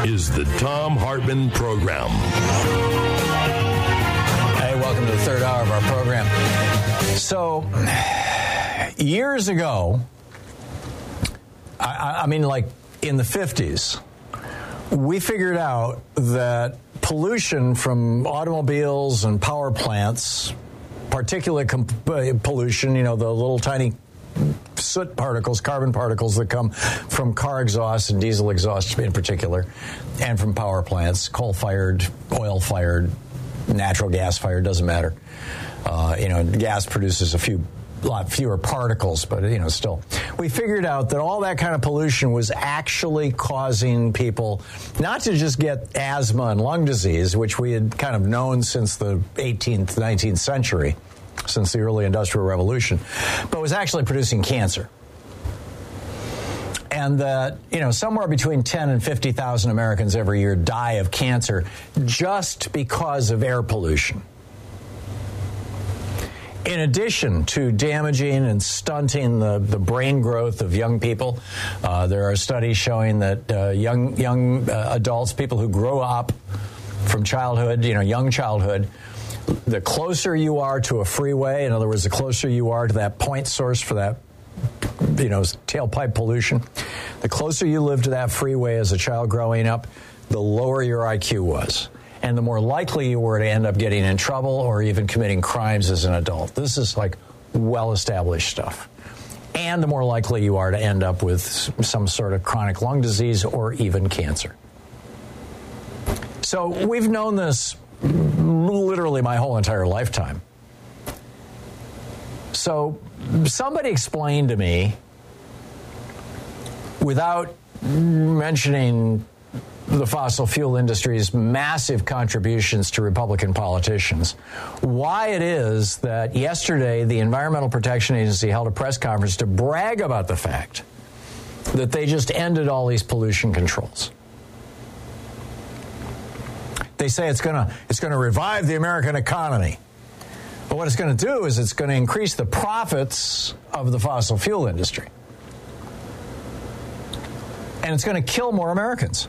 is the Thom Hartmann Program. Hey, welcome to the third hour of our program. So, years ago, I mean, like in the 50s, we figured out that pollution from automobiles and power plants, particulate pollution, you know, the little tiny soot particles, carbon particles that come from car exhaust and diesel exhaust in particular, and from power plants, coal-fired, oil-fired, natural gas-fired, doesn't matter. Gas produces a lot fewer particles, but, still. We figured out that all that kind of pollution was actually causing people not to just get asthma and lung disease, which we had kind of known since the 18th, 19th century, since the early Industrial Revolution, but was actually producing cancer. And that, somewhere between 10 and 50,000 Americans every year die of cancer just because of air pollution. In addition to damaging and stunting the brain growth of young people, there are studies showing that young adults, people who grow up from childhood, young childhood, the closer you are to a freeway, in other words, the closer you are to that point source for that, tailpipe pollution, the closer you live to that freeway as a child growing up, the lower your IQ was. And the more likely you were to end up getting in trouble or even committing crimes as an adult. This is like well-established stuff. And the more likely you are to end up with some sort of chronic lung disease or even cancer. So we've known this literally my whole entire lifetime. So somebody explained to me, without mentioning the fossil fuel industry's massive contributions to Republican politicians, why it is that yesterday the Environmental Protection Agency held a press conference to brag about the fact that they just ended all these pollution controls. They say it's going to revive the American economy. But what it's going to do is it's going to increase the profits of the fossil fuel industry. And it's going to kill more Americans.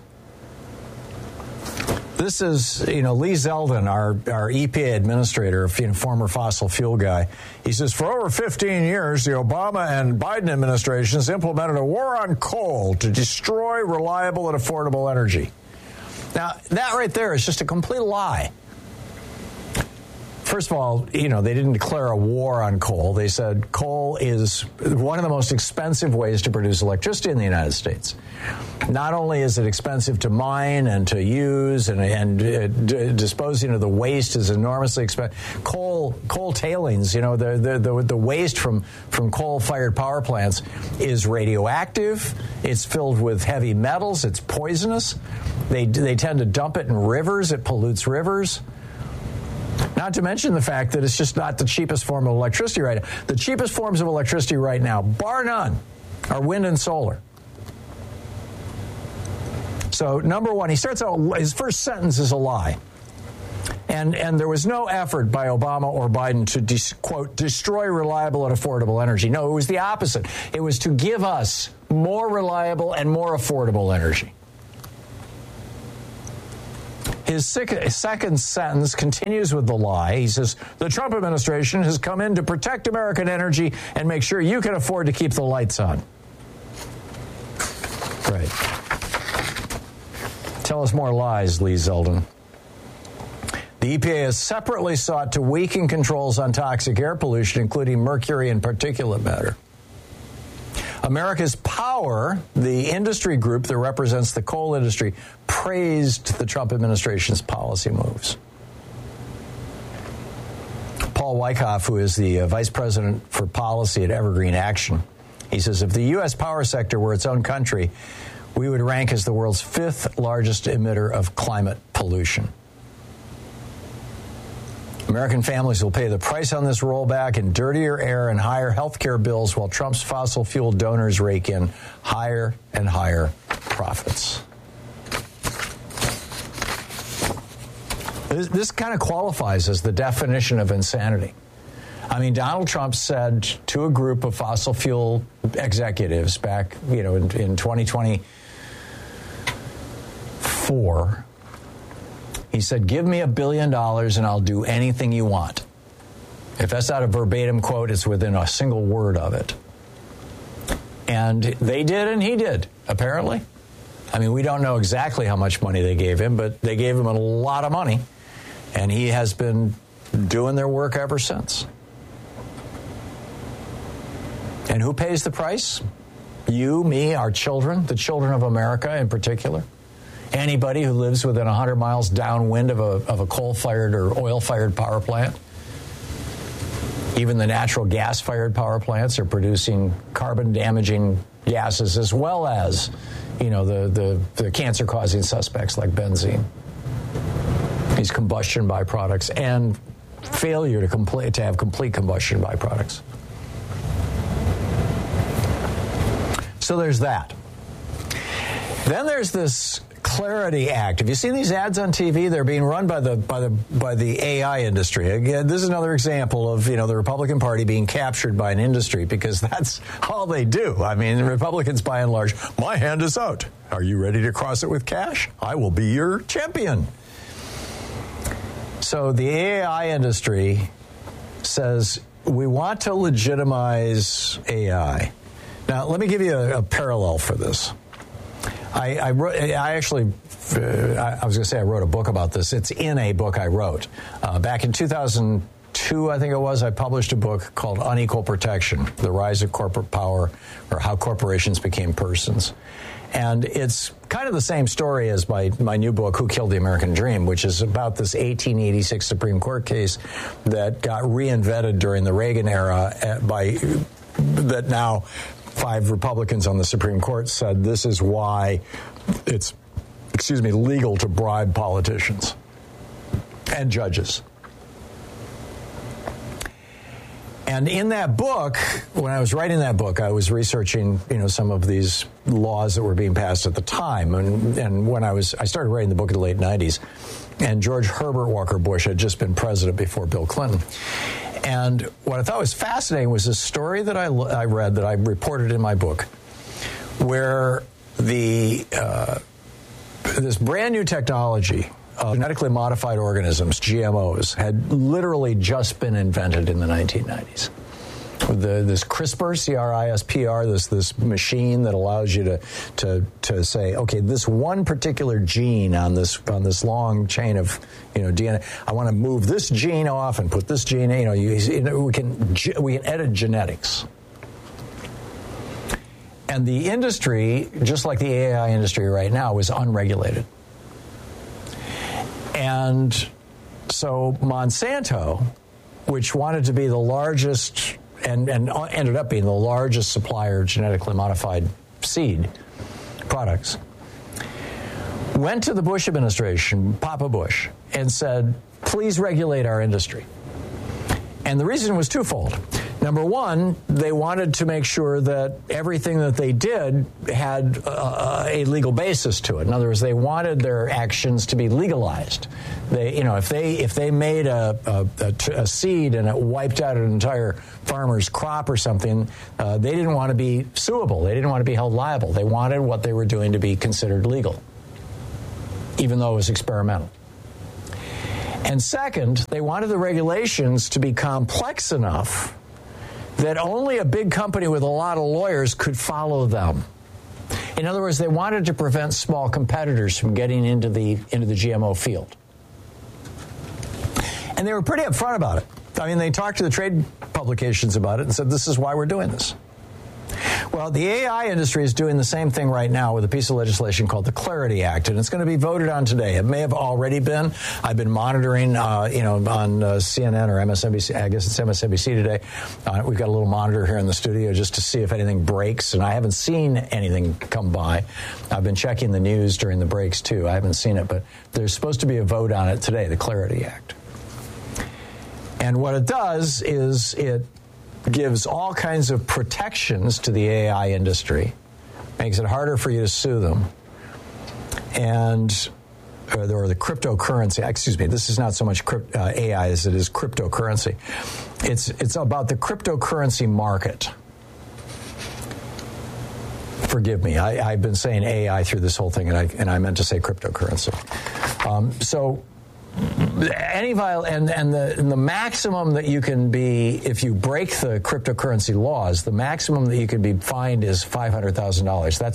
This is, Lee Zeldin, our EPA administrator, former fossil fuel guy. He says, for over 15 years, the Obama and Biden administrations implemented a war on coal to destroy reliable and affordable energy. Now, that right there is just a complete lie. First of all, they didn't declare a war on coal. They said coal is one of the most expensive ways to produce electricity in the United States. Not only is it expensive to mine and to use, and disposing of the waste is enormously expensive. Coal tailings, the waste from coal-fired power plants is radioactive. It's filled with heavy metals. It's poisonous. They tend to dump it in rivers. It pollutes rivers. Not to mention the fact that it's just not the cheapest form of electricity right now. The cheapest forms of electricity right now, bar none, are wind and solar. So, number one, he starts out, his first sentence is a lie. And there was no effort by Obama or Biden to, quote, destroy reliable and affordable energy. No, it was the opposite. It was to give us more reliable and more affordable energy. His second sentence continues with the lie. He says, the Trump administration has come in to protect American energy and make sure you can afford to keep the lights on. Right. Tell us more lies, Lee Zeldin. The EPA has separately sought to weaken controls on toxic air pollution, including mercury and particulate matter. America's Power, the industry group that represents the coal industry, praised the Trump administration's policy moves. Paul Wyckoff, who is the vice president for policy at Evergreen Action, he says, if the U.S. power sector were its own country, we would rank as the world's fifth largest emitter of climate pollution. American families will pay the price on this rollback in dirtier air and higher health care bills while Trump's fossil fuel donors rake in higher and higher profits. This kind of qualifies as the definition of insanity. I mean, Donald Trump said to a group of fossil fuel executives back, in 2024, 2004, he said, give me $1 billion and I'll do anything you want. If that's not a verbatim quote, it's within a single word of it. And they did and he did, apparently. I mean, we don't know exactly how much money they gave him, but they gave him a lot of money. And he has been doing their work ever since. And who pays the price? You, me, our children, the children of America in particular. Anybody who lives within 100 miles downwind of a coal-fired or oil-fired power plant. Even the natural gas-fired power plants are producing carbon-damaging gases, as well as, the cancer-causing suspects like benzene. These combustion byproducts and failure to have complete combustion byproducts. So there's that. Then there's this Clarity Act. Have you seen these ads on TV? They're being run by the AI industry. Again, this is another example of, the Republican Party being captured by an industry, because that's all they do. I mean, Republicans, by and large, my hand is out. Are you ready to cross it with cash? I will be your champion. So the AI industry says, we want to legitimize AI. Now, let me give you a parallel for this. I was going to say I wrote a book about this. It's in a book I wrote. Back in 2002, I think it was, I published a book called Unequal Protection, The Rise of Corporate Power, or How Corporations Became Persons. And it's kind of the same story as my new book, Who Killed the American Dream, which is about this 1886 Supreme Court case that got reinvented during the Reagan era that now 5 Republicans on the Supreme Court said this is why it's, legal to bribe politicians and judges. And in that book, when I was writing that book, I was researching, some of these laws that were being passed at the time. And when I started writing the book in the late 90s, and George Herbert Walker Bush had just been president before Bill Clinton. And what I thought was fascinating was a story that I read, that I reported in my book, where this brand new technology of genetically modified organisms, GMOs, had literally just been invented in the 1990s. This CRISPR, C-R-I-S-P-R, this machine that allows you to say, okay, this one particular gene on this long chain of DNA, I want to move this gene off and put this gene. We can edit genetics. And the industry, just like the AI industry right now, is unregulated. And so Monsanto, which wanted to be the largest and ended up being the largest supplier of genetically modified seed products, went to the Bush administration, Papa Bush, and said, please regulate our industry. And the reason was twofold. Number one, they wanted to make sure that everything that they did had a legal basis to it. In other words, they wanted their actions to be legalized. If they made a seed and it wiped out an entire farmer's crop or something, they didn't want to be suable. They didn't want to be held liable. They wanted what they were doing to be considered legal, even though it was experimental. And second, they wanted the regulations to be complex enough that only a big company with a lot of lawyers could follow them. In other words, they wanted to prevent small competitors from getting into the GMO field. And they were pretty upfront about it. I mean, they talked to the trade publications about it and said, this is why we're doing this. Well, the AI industry is doing the same thing right now with a piece of legislation called the Clarity Act, and it's going to be voted on today. It may have already been. I've been monitoring, on CNN or MSNBC. I guess it's MSNBC today. We've got a little monitor here in the studio just to see if anything breaks, and I haven't seen anything come by. I've been checking the news during the breaks, too. I haven't seen it, but there's supposed to be a vote on it today, the Clarity Act. And what it does is it gives all kinds of protections to the AI industry, makes it harder for you to sue them, or the cryptocurrency. Excuse me, this is not so much AI as it is cryptocurrency. It's about the cryptocurrency market. Forgive me. I've been saying AI through this whole thing, and I meant to say cryptocurrency. So any the maximum that you can be, if you break the cryptocurrency laws, the maximum that you can be fined is $500,000. That's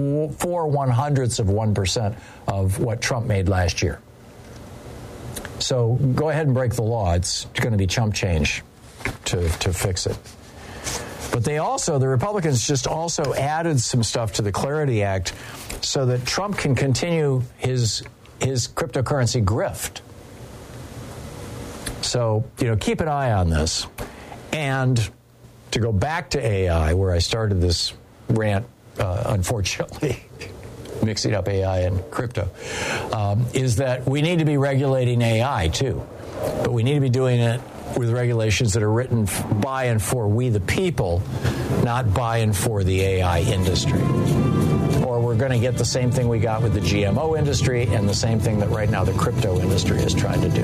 0.04% of what Trump made last year. So go ahead and break the law. It's going to be chump change to fix it. But the Republicans just also added some stuff to the Clarity Act so that Trump can continue his cryptocurrency grift. So, keep an eye on this. And to go back to AI, where I started this rant, unfortunately, mixing up AI and crypto, is that we need to be regulating AI, too. But we need to be doing it with regulations that are written by and for we the people, not by and for the AI industry. Or we're going to get the same thing we got with the GMO industry and the same thing that right now the crypto industry is trying to do.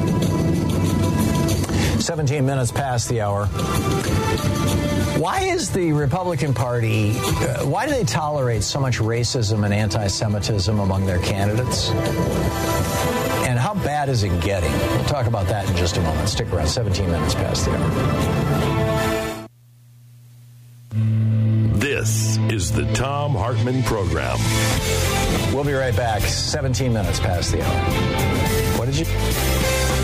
17 minutes past the hour. Why is the Republican Party, why do they tolerate so much racism and anti-Semitism among their candidates? And how bad is it getting? We'll talk about that in just a moment. Stick around. 17 minutes past the hour. This is the Thom Hartmann Program. We'll be right back. 17 minutes past the hour. What did you...